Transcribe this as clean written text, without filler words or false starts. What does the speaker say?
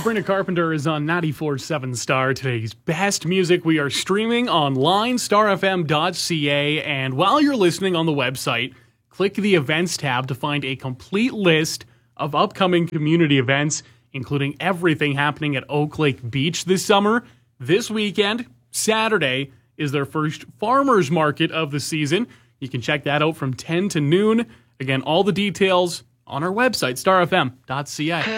Sabrina Carpenter is on 94.7 Star. Today's best music we are streaming online, starfm.ca. And while you're listening on the website, click the events tab to find a complete list of upcoming community events, including everything happening at Oak Lake Beach this summer. This weekend, Saturday, is their first farmers market of the season. You can check that out from 10 to noon. Again, all the details on our website, starfm.ca.